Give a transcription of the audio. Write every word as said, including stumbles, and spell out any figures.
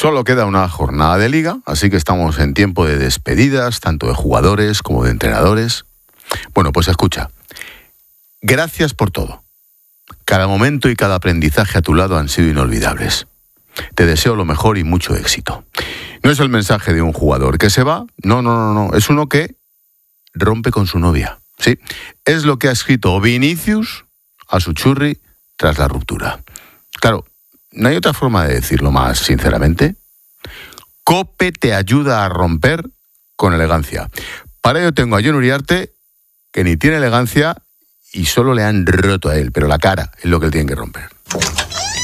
Solo queda una jornada de liga, así que estamos en tiempo de despedidas, tanto de jugadores como de entrenadores. Bueno, pues escucha. Gracias por todo. Cada momento y cada aprendizaje a tu lado han sido inolvidables. Te deseo lo mejor y mucho éxito. No es el mensaje de un jugador que se va, no, no, no, no. Es uno que rompe con su novia. Sí, es lo que ha escrito Vinicius a su churri tras la ruptura. Claro, no hay otra forma de decirlo más sinceramente. Cope te ayuda a romper con elegancia. Para ello tengo a Jon Uriarte, que ni tiene elegancia y solo le han roto a él, pero la cara es lo que él tiene que romper.